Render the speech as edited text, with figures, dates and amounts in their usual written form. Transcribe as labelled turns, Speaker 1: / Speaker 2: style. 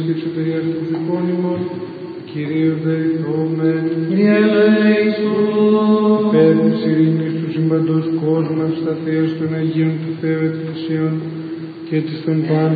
Speaker 1: της σωτηρίας του ψυχών ημών, Κυρίως δεηθόμεν.
Speaker 2: Κύριε ελέησον.
Speaker 1: Υπέρ της ειρήνης του σύμπαντος κόσμου, ευσταθίας των Αγίων του Θεού Εκκλησίων και της των πάντων